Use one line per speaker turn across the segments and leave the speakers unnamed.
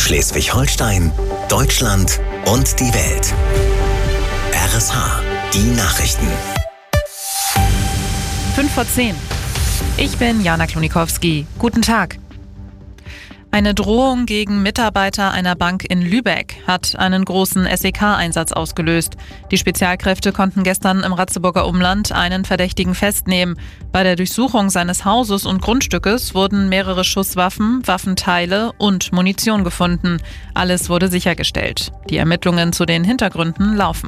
Schleswig-Holstein, Deutschland und die Welt. RSH, die Nachrichten.
5:10. Ich bin Jana Klonikowski. Guten Tag. Eine Drohung gegen Mitarbeiter einer Bank in Lübeck hat einen großen SEK-Einsatz ausgelöst. Die Spezialkräfte konnten gestern im Ratzeburger Umland einen Verdächtigen festnehmen. Bei der Durchsuchung seines Hauses und Grundstückes wurden mehrere Schusswaffen, Waffenteile und Munition gefunden. Alles wurde sichergestellt. Die Ermittlungen zu den Hintergründen laufen.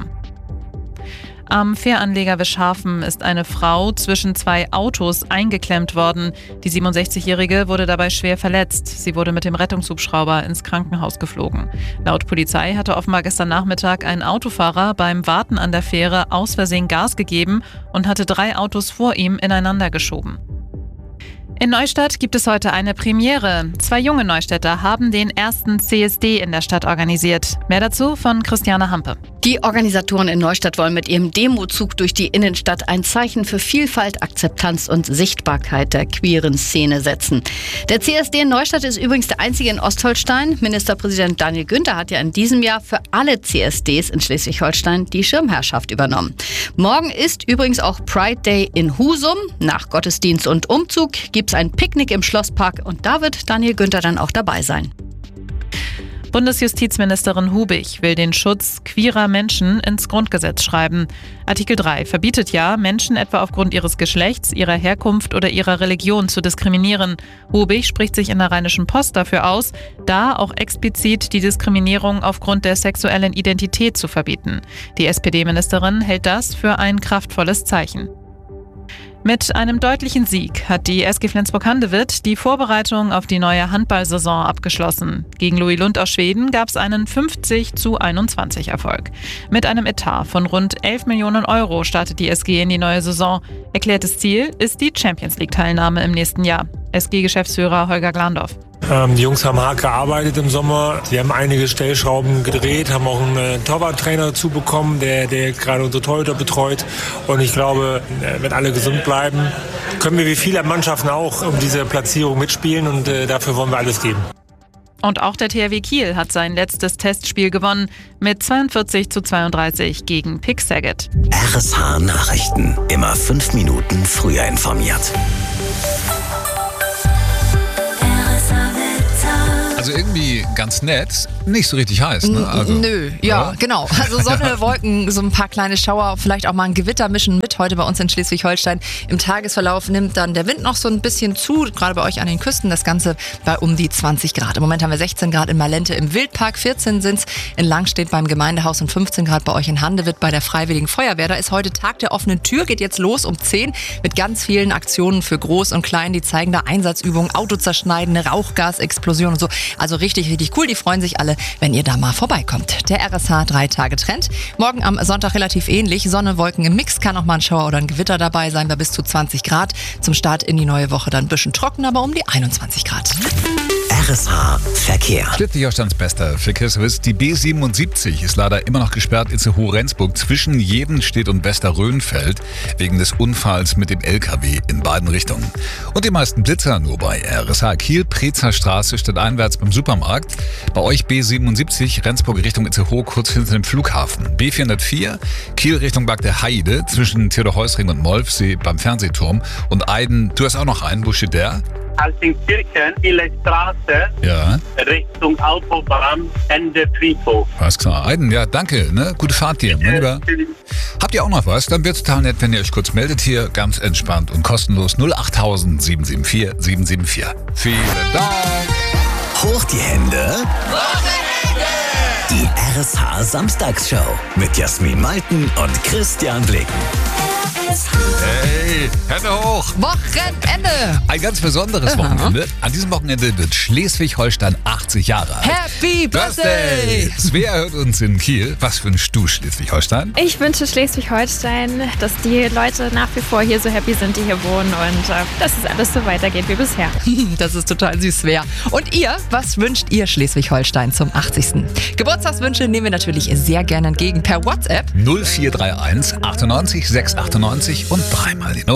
Am Fähranleger Wischhafen ist eine Frau zwischen zwei Autos eingeklemmt worden. Die 67-Jährige wurde dabei schwer verletzt. Sie wurde mit dem Rettungshubschrauber ins Krankenhaus geflogen. Laut Polizei hatte offenbar gestern Nachmittag ein Autofahrer beim Warten an der Fähre aus Versehen Gas gegeben und hatte 3 Autos vor ihm ineinander geschoben. In Neustadt gibt es heute eine Premiere. 2 junge Neustädter haben den ersten CSD in der Stadt organisiert. Mehr dazu von Christiane Hampe.
Die Organisatoren in Neustadt wollen mit ihrem Demozug durch die Innenstadt ein Zeichen für Vielfalt, Akzeptanz und Sichtbarkeit der queeren Szene setzen. Der CSD in Neustadt ist übrigens der einzige in Ostholstein. Ministerpräsident Daniel Günther hat ja in diesem Jahr für alle CSDs in Schleswig-Holstein die Schirmherrschaft übernommen. Morgen ist übrigens auch Pride Day in Husum. Nach Gottesdienst und Umzug gibt es ein Picknick im Schlosspark und da wird Daniel Günther dann auch dabei sein.
Bundesjustizministerin Hubig will den Schutz queerer Menschen ins Grundgesetz schreiben. Artikel 3 verbietet ja, Menschen etwa aufgrund ihres Geschlechts, ihrer Herkunft oder ihrer Religion zu diskriminieren. Hubig spricht sich in der Rheinischen Post dafür aus, da auch explizit die Diskriminierung aufgrund der sexuellen Identität zu verbieten. Die SPD-Ministerin hält das für ein kraftvolles Zeichen. Mit einem deutlichen Sieg hat die SG Flensburg-Handewitt die Vorbereitung auf die neue Handballsaison abgeschlossen. Gegen Louis-Lund aus Schweden gab es einen 50:21 Erfolg. Mit einem Etat von rund 11 Millionen Euro startet die SG in die neue Saison. Erklärtes Ziel ist die Champions-League-Teilnahme im nächsten Jahr. SG-Geschäftsführer Holger Glandorf.
Die Jungs haben hart gearbeitet im Sommer. Sie haben einige Stellschrauben gedreht, haben auch einen Torwarttrainer dazu bekommen, der gerade unsere Torhüter betreut. Und ich glaube, wenn alle gesund bleiben, können wir wie viele Mannschaften auch um diese Platzierung mitspielen. Und dafür wollen wir alles geben.
Und auch der THW Kiel hat sein letztes Testspiel gewonnen mit 42:32 gegen Pick Saget.
RSH Nachrichten. Immer 5 Minuten früher informiert.
Also irgendwie ganz nett, nicht so richtig heiß, ne? Also,
Nö, ja, genau. Also Sonne, Wolken, so ein paar kleine Schauer, vielleicht auch mal ein Gewitter mischen mit heute bei uns in Schleswig-Holstein. Im Tagesverlauf nimmt dann der Wind noch so ein bisschen zu, gerade bei euch an den Küsten, das Ganze bei um die 20 Grad. Im Moment haben wir 16 Grad in Malente im Wildpark, 14 sind's in Langstedt beim Gemeindehaus und 15 Grad bei euch in Handewitt bei der Freiwilligen Feuerwehr. Da ist heute Tag der offenen Tür, geht jetzt los um 10 mit ganz vielen Aktionen für Groß und Klein. Die zeigen da Einsatzübungen, Auto zerschneiden, Rauchgasexplosion und so. Also richtig, richtig cool. Die freuen sich alle, wenn ihr da mal vorbeikommt. Der RSH 3-Tage-Trend. Morgen am Sonntag relativ ähnlich. Sonne, Wolken im Mix. Kann auch mal ein Schauer oder ein Gewitter dabei sein bei bis zu 20 Grad. Zum Start in die neue Woche dann ein bisschen trocken, aber um die 21 Grad.
RSH Verkehr.
Schleswig-Holsteins bester Verkehrsservice. Die B77 ist leider immer noch gesperrt Itzehoe-Rendsburg zwischen Jevenstedt und Westerrönfeld wegen des Unfalls mit dem LKW in beiden Richtungen. Und die meisten Blitzer nur bei RSH Kiel, Prezer Straße, stadteinwärts beim Supermarkt. Bei euch B77, Rendsburg Richtung Itzehoe, kurz hinter dem Flughafen. B404, Kiel Richtung Berg der Heide, zwischen Theodor-Heuss-Ring und Molfsee beim Fernsehturm. Und Aiden, du hast auch noch einen, wo steht der?
Altenkirchen, Kieler Straße,
Ja.
Richtung Autobahn, Ende Friedhof.
Alles klar. Aiden, ja, danke. Ne? Gute Fahrt dir, mein Lieber. Habt ihr auch noch was? Dann wird's total nett, wenn ihr euch kurz meldet hier. Ganz entspannt und kostenlos 08000 774 774. Vielen Dank.
Hoch die Hände. Die RSH Samstagsshow mit Jasmin Malten und Christian Blicken.
Hey, Hände hoch.
Wochenende.
Ein ganz besonderes Wochenende. An diesem Wochenende wird Schleswig-Holstein 80 Jahre alt.
Happy Birthday!
Svea hört uns in Kiel. Was wünschst du, Schleswig-Holstein?
Ich wünsche Schleswig-Holstein, dass die Leute nach wie vor hier so happy sind, die hier wohnen und dass es alles so weitergeht wie bisher.
Das ist total süß, Svea. Und ihr, was wünscht ihr Schleswig-Holstein zum 80.? Geburtstagswünsche nehmen wir natürlich sehr gerne entgegen per WhatsApp.
0431 98 698 und dreimal die 0.